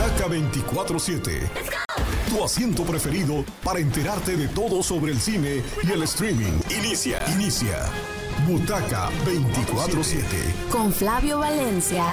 Butaca 24/7. Tu asiento preferido para enterarte de todo sobre el cine y el streaming. Inicia. Butaca 24/7. Con Flavio Valencia.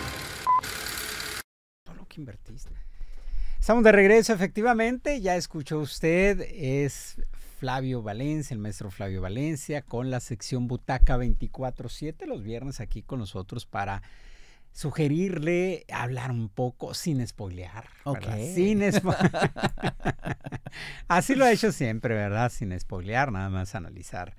Todo lo que invertiste. Estamos de regreso, efectivamente. Ya escuchó usted, es Flavio Valencia, el maestro Flavio Valencia, con la sección Butaca 24/7, los viernes aquí con nosotros para sugerirle hablar un poco sin spoilear. Okay. Sin Así lo ha hecho siempre, ¿verdad? Sin spoilear, nada más analizar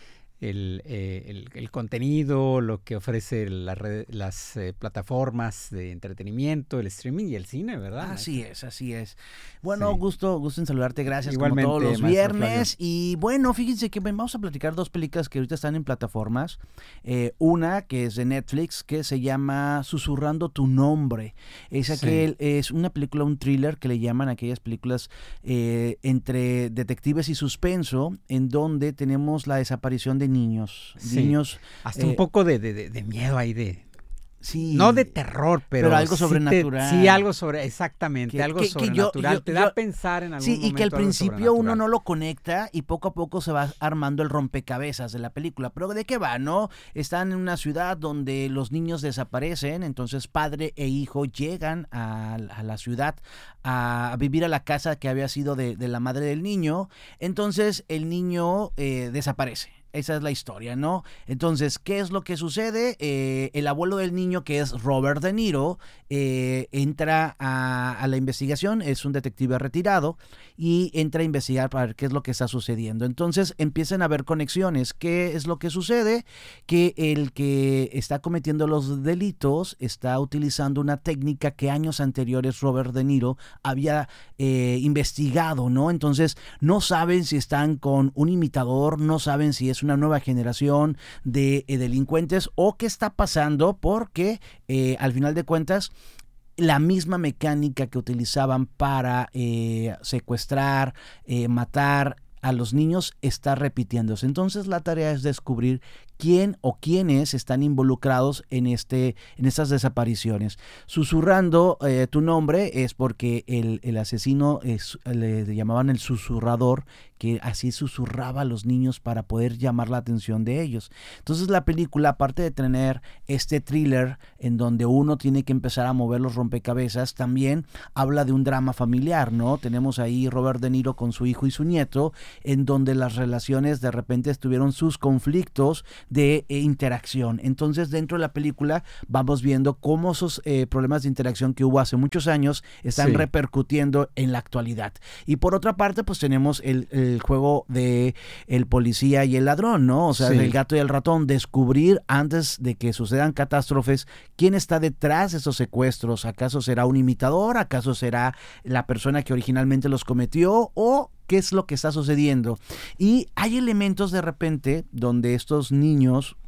el contenido, lo que ofrece las plataformas de entretenimiento, el streaming y el cine, ¿verdad? Así es. Bueno, Sí. gusto en saludarte, gracias. Igualmente, como todos los maestro viernes. Flavio. Y bueno, fíjense que vamos a platicar dos películas que ahorita están en plataformas. Una que es de Netflix, que se llama Susurrando tu nombre. Es una película, un thriller que le llaman aquellas películas entre detectives y suspenso, en donde tenemos la desaparición de niños. Sí. Niños. Hasta un poco de miedo ahí Sí. no de terror, pero algo sí sobrenatural. algo exactamente, algo sobrenatural. Te da a pensar en algún momento. Sí, y que al algo principio uno sobrenatural. no lo conecta y poco a poco se va armando el rompecabezas de la película. Pero ¿de qué va, no? Están en una ciudad donde los niños desaparecen, entonces padre e hijo llegan a la ciudad a vivir a la casa que había sido de la madre del niño. Entonces el niño desaparece. Esa es la historia, ¿no? Entonces, ¿qué es lo que sucede? El abuelo del niño, que es Robert De Niro, entra a la investigación, es un detective retirado, y entra a investigar para ver qué es lo que está sucediendo. Entonces, empiezan a haber conexiones. ¿Qué es lo que sucede? Que el que está cometiendo los delitos está utilizando una técnica que años anteriores Robert De Niro había investigado, ¿no? Entonces, no saben si están con un imitador, no saben si es una nueva generación de delincuentes o qué está pasando, porque al final de cuentas la misma mecánica que utilizaban para secuestrar, matar a los niños está repitiéndose. Entonces la tarea es descubrir quién o quiénes están involucrados en estas desapariciones. Susurrando tu nombre es porque el asesino le llamaban el susurrador, que así susurraba a los niños para poder llamar la atención de ellos. Entonces la película, aparte de tener este thriller en donde uno tiene que empezar a mover los rompecabezas, también habla de un drama familiar, ¿no? Tenemos ahí Robert De Niro con su hijo y su nieto, en donde las relaciones de repente tuvieron sus conflictos de interacción. Entonces dentro de la película vamos viendo cómo esos problemas de interacción que hubo hace muchos años están repercutiendo en la actualidad. Y por otra parte, pues tenemos el juego de el policía y el ladrón, ¿no? O sea, el gato y el ratón, descubrir antes de que sucedan catástrofes quién está detrás de esos secuestros. ¿Acaso será un imitador? ¿Acaso será la persona que originalmente los cometió? ¿O qué es lo que está sucediendo? Y hay elementos de repente donde estos niños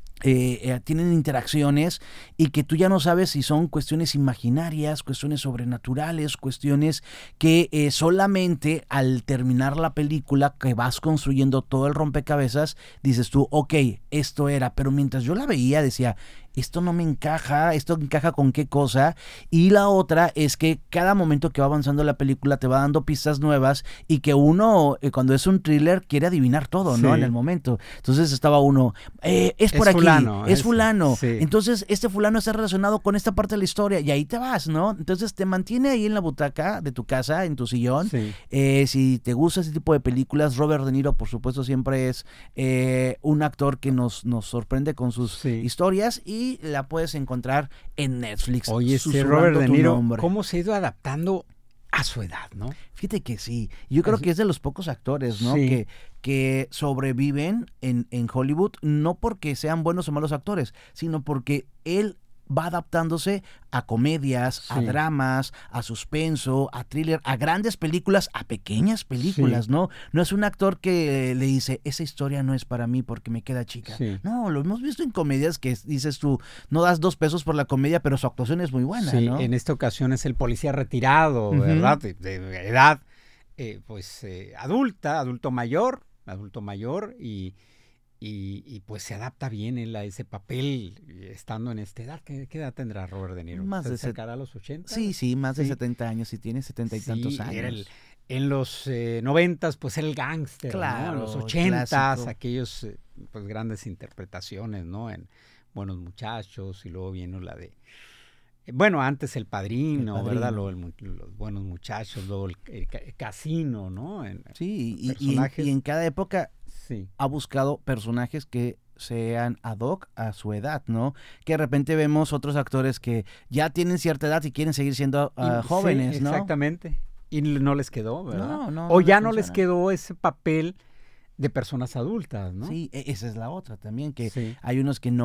tienen interacciones y que tú ya no sabes si son cuestiones imaginarias, cuestiones sobrenaturales, cuestiones que solamente al terminar la película, que vas construyendo todo el rompecabezas, dices tú, ok, esto era, pero mientras yo la veía decía, esto no me encaja, esto encaja con qué cosa. Y la otra es que cada momento que va avanzando la película te va dando pistas nuevas y que uno, cuando es un thriller, quiere adivinar todo, ¿no? En el momento. Entonces estaba uno, es por aquí, es fulano. Sí. Entonces este fulano está relacionado con esta parte de la historia y ahí te vas, ¿no? Entonces te mantiene ahí en la butaca de tu casa, en tu sillón. Sí. Si te gusta ese tipo de películas, Robert De Niro, por supuesto, siempre es un actor que nos sorprende con sus historias y la puedes encontrar en Netflix. Oye, Robert De Niro, ¿cómo se ha ido adaptando a su edad, no? Fíjate que sí. Yo creo que es de los pocos actores, ¿no? Sí. Que sobreviven en Hollywood, no porque sean buenos o malos actores, sino porque él va adaptándose a comedias, a dramas, a suspenso, a thriller, a grandes películas, a pequeñas películas, ¿no? No es un actor que le dice, esa historia no es para mí porque me queda chica. No, lo hemos visto en comedias que dices tú, no das 2 pesos por la comedia, pero su actuación es muy buena, ¿no? En esta ocasión es el policía retirado, ¿verdad? De edad, adulto mayor, y pues se adapta bien él a ese papel estando en esta edad. ¿Qué edad tendrá Robert De Niro? Más ¿Se de acercará a los 80? Sí, más de Sí. 70 años, y tiene 70 y tantos años. Era en los 90s, pues era el gángster, Claro, ¿no? En los el 80s, clásico. aquellos pues grandes interpretaciones, ¿no? En Buenos Muchachos, y luego vino la de... Bueno, antes El Padrino, ¿verdad? Luego Los Buenos Muchachos, luego el Casino, ¿no? Sí, y personajes. en cada época Sí. ha buscado personajes que sean ad hoc a su edad, ¿no? Que de repente vemos otros actores que ya tienen cierta edad y quieren seguir siendo jóvenes, Sí, ¿no? Exactamente. Y no les quedó, ¿verdad? No o les ya no les funciona. quedó ese papel de personas adultas, ¿no? Sí, esa es la otra también, que Sí. hay unos que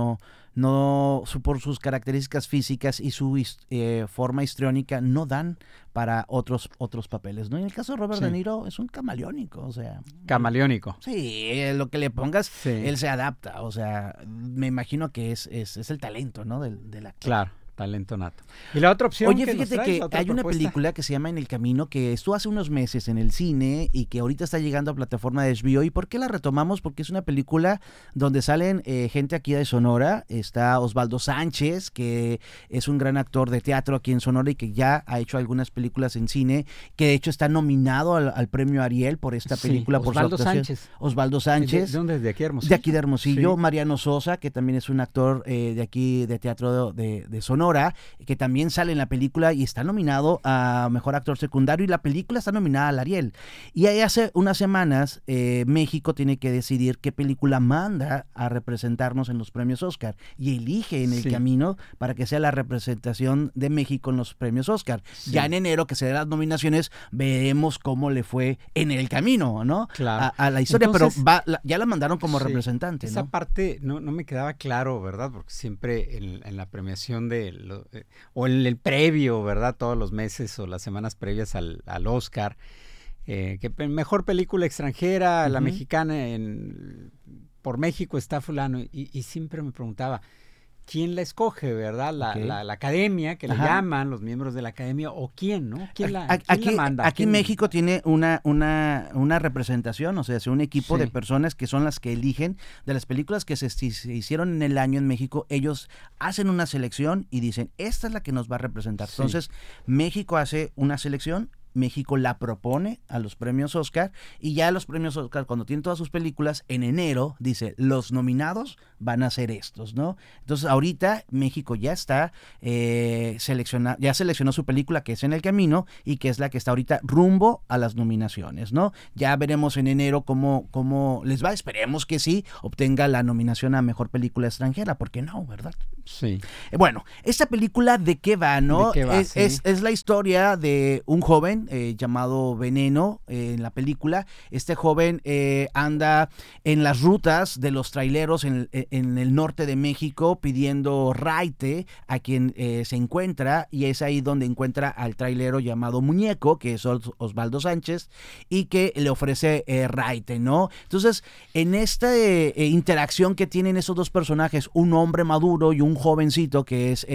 por sus características físicas y su forma histriónica no dan para otros papeles, ¿no? En el caso de Robert Sí. De Niro es un camaleónico, o sea... Camaleónico. Sí, lo que le pongas, Sí. él se adapta, o sea, me imagino que es el talento, ¿no? Del actor. Claro, talento nato. Y la otra opción Oye, que nos fíjate traes, que la otra hay una propuesta. película que se llama En el Camino, que estuvo hace unos meses en el cine y que ahorita está llegando a plataforma de HBO. ¿Y por qué la retomamos? Porque es una película donde salen gente aquí de Sonora. Está Osvaldo Sánchez, que es un gran actor de teatro aquí en Sonora y que ya ha hecho algunas películas en cine, que de hecho está nominado al premio Ariel por esta Sí, película. por su Osvaldo actuación. Sánchez. Osvaldo Sánchez. ¿De dónde es? ¿De aquí de Hermosillo? De aquí de Hermosillo, Sí. Mariano Sosa, que también es un actor de aquí de teatro de Sonora, que también sale en la película y está nominado a Mejor Actor Secundario, y la película está nominada al Ariel. Y ahí hace unas semanas México tiene que decidir qué película manda a representarnos en los premios Oscar, y elige En el Sí. Camino para que sea la representación de México en los premios Oscar. Sí. Ya en enero, que se den las nominaciones, veremos cómo le fue En el Camino, ¿no? Claro. A la historia, Entonces, pero ya la mandaron como Sí, representante, esa ¿no? parte no me quedaba claro, ¿verdad? Porque siempre en la premiación o en el previo, ¿verdad? Todos los meses o las semanas previas al Oscar, mejor película extranjera, la Ujú. mexicana, por México está fulano, y siempre me preguntaba, ¿quién la escoge, verdad? La academia, que le Ajá. llaman, los miembros de la academia, o quién, ¿no? ¿Quién la manda? Aquí ¿Quién? México tiene una representación, o sea, es un equipo Sí. de personas que son las que eligen de las películas que se hicieron en el año en México. Ellos hacen una selección y dicen, esta es la que nos va a representar. Sí. Entonces, México hace una selección, México la propone a los premios Oscar, y ya los premios Oscar, cuando tienen todas sus películas, en enero dice, los nominados van a ser estos, ¿no? Entonces ahorita México ya está ya seleccionó su película, que es En el Camino, y que es la que está ahorita rumbo a las nominaciones, ¿no? Ya veremos en enero cómo les va. Esperemos que sí obtenga la nominación a Mejor Película Extranjera, ¿por qué no, verdad? Sí. Bueno, esta película, ¿de qué va, no? ¿De qué va? Sí. Es la historia de un joven llamado Veneno en la película. Este joven anda en las rutas de los traileros en el norte de México pidiendo raite a quien se encuentra, y es ahí donde encuentra al trailero llamado Muñeco, que es Osvaldo Sánchez, y que le ofrece raite, ¿no? Entonces, en esta interacción que tienen esos dos personajes, un hombre maduro y un jovencito que es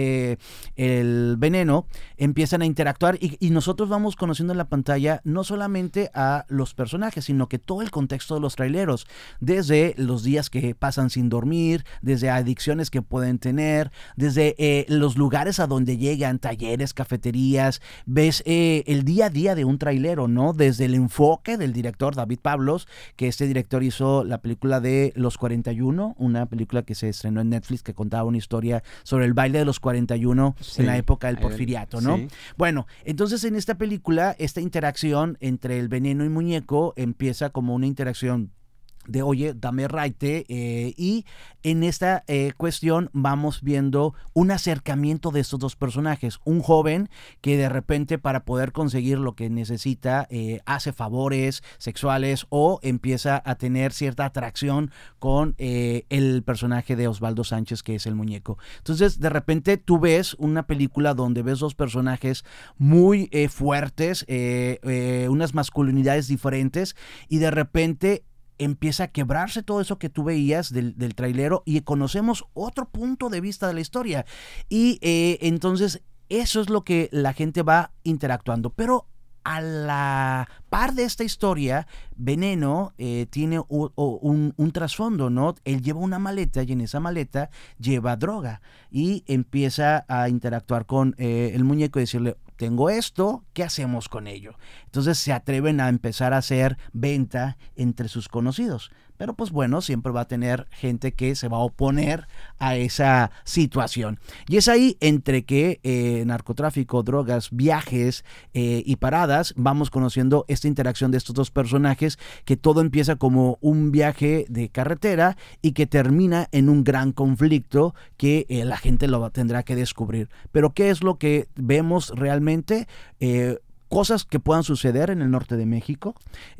el Veneno, empiezan a interactuar, y nosotros vamos conociendo en la pantalla no solamente a los personajes, sino que todo el contexto de los traileros, desde los días que pasan sin dormir, desde adicciones que pueden tener, desde los lugares a donde llegan, talleres, cafeterías. Ves el día a día de un trailero, ¿no? Desde el enfoque del director David Pablos, que este director hizo la película de Los 41, una película que se estrenó en Netflix, que contaba una historia sobre el baile de los 41 Sí, en la época del Porfiriato, ¿no? Sí. Bueno, entonces en esta película, esta interacción entre el Veneno y Muñeco empieza como una interacción de, oye, dame raite, y en esta cuestión vamos viendo un acercamiento de estos dos personajes. Un joven que de repente, para poder conseguir lo que necesita, hace favores sexuales o empieza a tener cierta atracción con el personaje de Osvaldo Sánchez, que es el Muñeco. Entonces, de repente tú ves una película donde ves dos personajes muy fuertes, unas masculinidades diferentes, y de repente empieza a quebrarse todo eso que tú veías del trailero, y conocemos otro punto de vista de la historia, y entonces eso es lo que la gente va interactuando. Pero a la par de esta historia, Veneno tiene un trasfondo, ¿no? Él lleva una maleta y en esa maleta lleva droga y empieza a interactuar con el muñeco y decirle, tengo esto, ¿qué hacemos con ello? Entonces se atreven a empezar a hacer venta entre sus conocidos. Pero pues bueno, siempre va a tener gente que se va a oponer a esa situación. Y es ahí entre que narcotráfico, drogas, viajes y paradas, vamos conociendo esta interacción de estos dos personajes, que todo empieza como un viaje de carretera y que termina en un gran conflicto que la gente lo tendrá que descubrir. Pero ¿qué es lo que vemos realmente? Cosas que puedan suceder en el norte de México,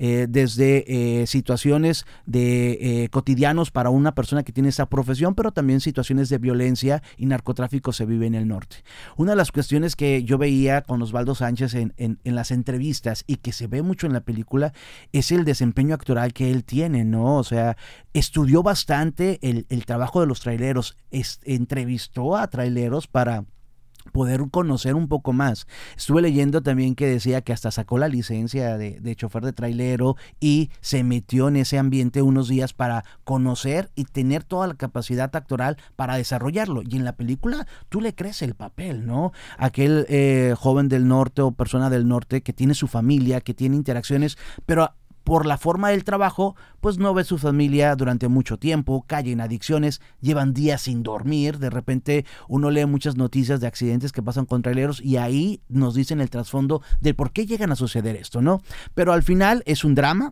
desde situaciones de cotidianos para una persona que tiene esa profesión, pero también situaciones de violencia y narcotráfico se vive en el norte. Una de las cuestiones que yo veía con Osvaldo Sánchez en las entrevistas y que se ve mucho en la película es el desempeño actoral que él tiene, ¿no? O sea, estudió bastante el trabajo de los traileros, entrevistó a traileros para poder conocer un poco más. Estuve leyendo también que decía que hasta sacó la licencia de chofer de trailero y se metió en ese ambiente unos días para conocer y tener toda la capacidad actoral para desarrollarlo. Y en la película tú le crees el papel, ¿no? Aquel joven del norte o persona del norte que tiene su familia, que tiene interacciones, pero por la forma del trabajo, pues no ve su familia durante mucho tiempo, cae en adicciones, llevan días sin dormir, de repente uno lee muchas noticias de accidentes que pasan con traileros y ahí nos dicen el trasfondo de por qué llegan a suceder esto, ¿no? Pero al final es un drama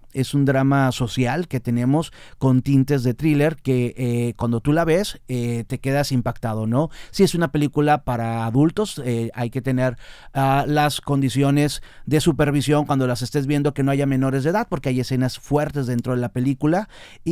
social que tenemos con tintes de thriller que cuando tú la ves te quedas impactado, ¿no? Si es una película para adultos, hay que tener las condiciones de supervisión cuando las estés viendo, que no haya menores de edad, porque hay escenas fuertes dentro de la película,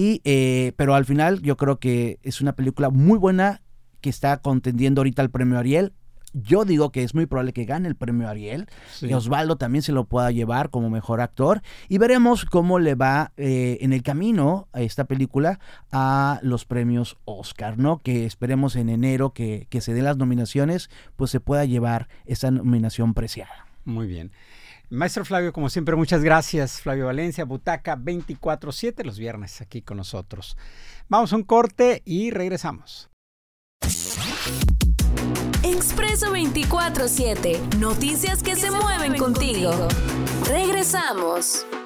pero al final yo creo que es una película muy buena que está contendiendo ahorita el premio Ariel. Yo digo que es muy probable que gane el premio Ariel, sí. Y Osvaldo también se lo pueda llevar como mejor actor, y veremos cómo le va en el camino a esta película a los premios Oscar, ¿no? Que esperemos en enero que se den las nominaciones, pues se pueda llevar esa nominación preciada. Muy bien. Maestro Flavio, como siempre, muchas gracias. Flavio Valencia, Butaca 24/7, los viernes aquí con nosotros. Vamos a un corte y regresamos. Expreso 24/7, noticias que se mueven contigo. Regresamos.